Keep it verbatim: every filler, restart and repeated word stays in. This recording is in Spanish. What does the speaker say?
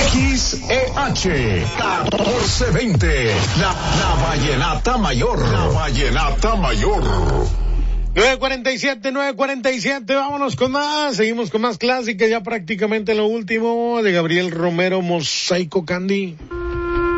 X E H catorce veinte, la, la Vallenata Mayor, la Vallenata Mayor. nueve cuarenta y siete, nueve cuarenta y siete, vámonos con más, seguimos con más clásicas, ya prácticamente lo último de Gabriel Romero, Mosaico Candy.